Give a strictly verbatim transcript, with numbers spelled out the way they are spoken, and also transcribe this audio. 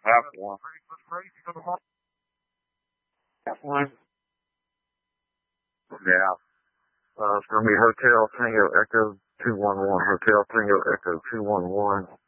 Half one. Half one. Yeah. Uh, it's going to be Hotel Tango Echo two one one. Hotel Tango Echo two one one.